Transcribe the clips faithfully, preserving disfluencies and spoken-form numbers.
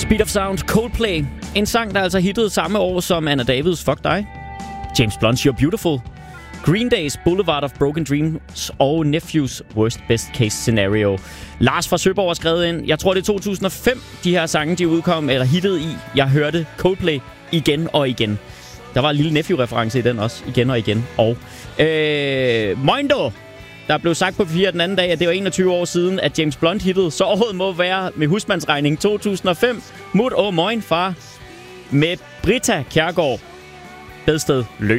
Speed of Sound, Coldplay. En sang, der altså hittede samme år som Anna Davids Fuck Dig, James Blunt's You're Beautiful, Green Day's Boulevard of Broken Dreams og Nephew's Worst Best Case Scenario. Lars fra Søborg har skrevet ind, jeg tror det er to tusind og fem, de her sange de udkom, eller hittede i. Jeg hørte Coldplay igen og igen. Der var en lille Nephew-reference i den også, igen og igen. Og øh, Moindo, der blev sagt på P fire den anden dag, at det var enogtyve år siden, at James Blunt hittede. Så året må være med husmandsregning to tusind og fem. Mut og moin, far. Med Britta Kjærgaard. Bedsted Lø.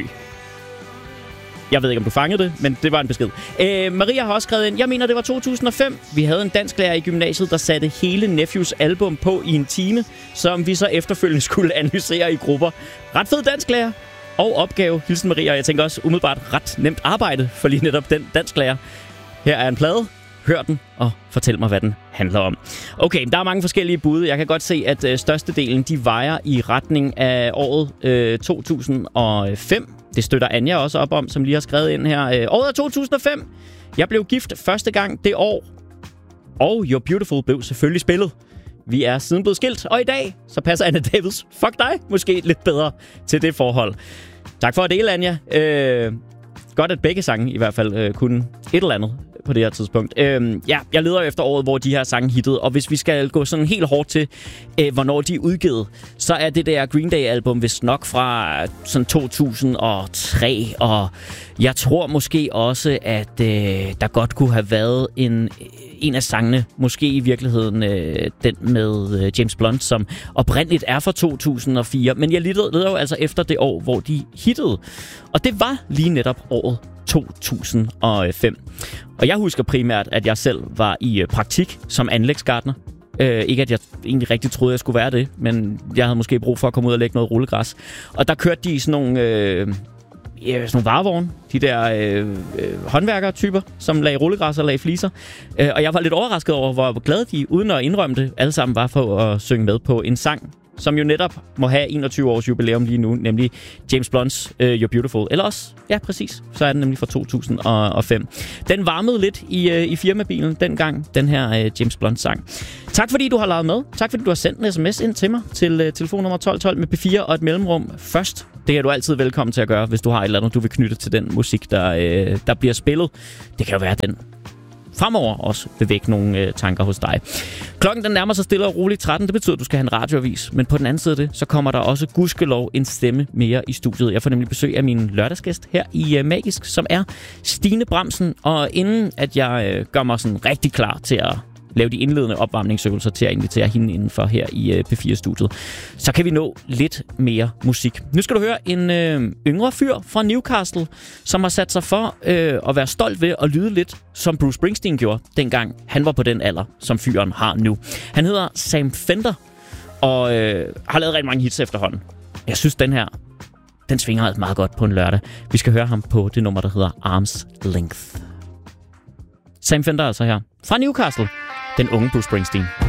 Jeg ved ikke, om du fangede det, men det var en besked. Øh, Maria har også skrevet ind, jeg mener, det var to tusind og fem. Vi havde en dansklærer i gymnasiet, der satte hele Nephews album på i en time, som vi så efterfølgende skulle analysere i grupper. Ret fed dansklærer og opgave. Hilsen Maria, og jeg tænker også umiddelbart ret nemt arbejde for lige netop den dansklærer. Her er en plade. Hør den, og fortæl mig, hvad den handler om. Okay, der er mange forskellige bud. Jeg kan godt se, at øh, størstedelen de vejer i retning af året øh, to tusind og fem. Det støtter Anja også op om, som lige har skrevet ind her. Øh, året er to tusind og fem. Jeg blev gift første gang det år. Og You're Beautiful blev selvfølgelig spillet. Vi er siden blevet skilt, og i dag så passer Anna Davids Fuck Dig måske lidt bedre til det forhold. Tak for at dele, Anja. Øh, godt, at begge sange i hvert fald øh, kunne et eller andet på det her tidspunkt. Øhm, ja, jeg leder efter året, hvor de her sange hittede, og hvis vi skal gå sådan helt hårdt til, øh, hvornår de er udgivet, så er det der Green Day-album vist nok fra sådan to tusind og tre, og jeg tror måske også, at øh, der godt kunne have været en, en af sangene, måske i virkeligheden øh, den med øh, James Blunt, som oprindeligt er fra to tusind og fire, men jeg leder, leder jo altså efter det år, hvor de hittede, og det var lige netop året to tusind og fem. Og jeg husker primært, at jeg selv var i øh, praktik som anlægsgartner. Øh, ikke at jeg egentlig rigtig troede, jeg skulle være det, men jeg havde måske brug for at komme ud og lægge noget rullegræs. Og der kørte de i sådan nogle, øh, ja, sådan nogle varevogne, de der øh, øh, håndværker-typer, som lagde rullegræs og lagde fliser. Øh, og jeg var lidt overrasket over, hvor glade de, uden at indrømme det, alle sammen var for at synge med på en sang, som jo netop må have enogtyve års jubilæum lige nu, nemlig James Blunt's uh, You're Beautiful. Eller også, ja præcis, så er den nemlig fra to tusind og fem. Den varmede lidt i, uh, i firmabilen dengang, den her uh, James Blunt-sang. Tak fordi du har lavet med. Tak fordi du har sendt en sms ind til mig til uh, telefonnummer tolv tolv med P fire og et mellemrum først. Det er du altid velkommen til at gøre, hvis du har et eller andet, du vil knytte til den musik, der, uh, der bliver spillet. Det kan jo være den fremover også vil vække nogle øh, tanker hos dig. Klokken den nærmer sig stille og roligt tretten. Det betyder, at du skal have en radioavis. Men på den anden side af det, så kommer der også gudskelov en stemme mere i studiet. Jeg får nemlig besøg af min lørdagsgæst her i øh, Magisk, som er Stine Bramsen. Og inden at jeg øh, gør mig sådan rigtig klar til at lave de indledende opvarmningsøvelser til at invitere hende indenfor her i øh, P fire-studiet, så kan vi nå lidt mere musik. Nu skal du høre en øh, yngre fyr fra Newcastle, som har sat sig for øh, at være stolt ved at lyde lidt, som Bruce Springsteen gjorde, dengang han var på den alder, som fyren har nu. Han hedder Sam Fender, og øh, har lavet rigtig mange hits efterhånden. Jeg synes, den her, den svinger altså meget godt på en lørdag. Vi skal høre ham på det nummer, der hedder Arms Length. Sam Fender altså her, fra Newcastle. Den unge Bruce Springsteen.